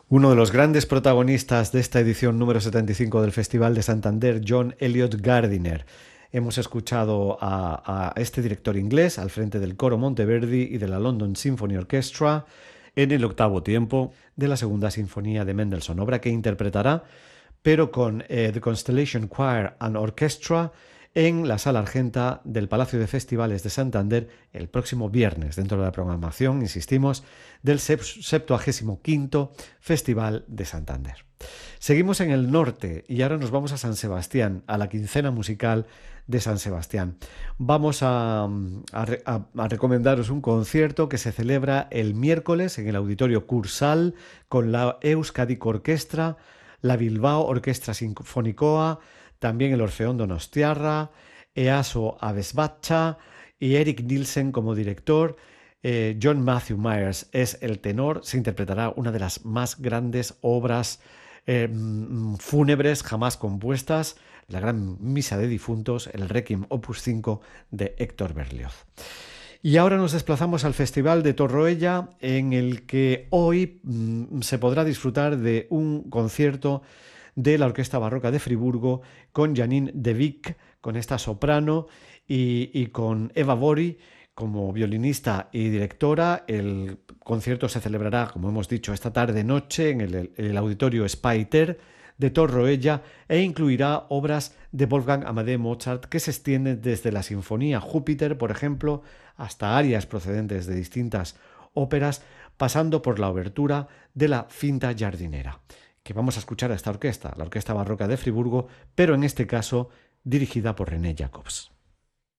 Uno de los grandes protagonistas de esta edición número 75 del Festival de Santander, John Eliot Gardiner. Hemos escuchado a este director inglés al frente del Coro Monteverdi y de la London Symphony Orchestra en el octavo tiempo de la segunda sinfonía de Mendelssohn, obra que interpretará, pero con The Constellation Choir and Orchestra en la Sala Argenta del Palacio de Festivales de Santander el próximo viernes, dentro de la programación, insistimos, del 75º Festival de Santander. Seguimos en el norte y ahora nos vamos a San Sebastián, a la quincena musical de San Sebastián. Vamos a recomendaros un concierto que se celebra el miércoles en el Auditorio Cursal con la Euskadiko Orquestra, la Bilbao Orquestra Sinfonicoa, también el Orfeón Donostiarra, Easo Abesbacha y Eric Nielsen como director. John Matthew Myers es el tenor. Se interpretará una de las más grandes obras fúnebres jamás compuestas, la Gran Misa de Difuntos, el Requiem Opus 5 de Héctor Berlioz. Y ahora nos desplazamos al Festival de Torroella, en el que hoy se podrá disfrutar de un concierto de la Orquesta Barroca de Friburgo con Janine de Vic, con esta soprano, y con Eva Bori como violinista y directora. El concierto se celebrará, como hemos dicho, esta tarde-noche en el Auditorio Spyter de Torroella e incluirá obras de Wolfgang Amadeus Mozart que se extienden desde la Sinfonía Júpiter, por ejemplo, hasta arias procedentes de distintas óperas, pasando por la obertura de la Finta Jardinera, que vamos a escuchar a esta orquesta, la Orquesta Barroca de Friburgo, pero en este caso dirigida por René Jacobs.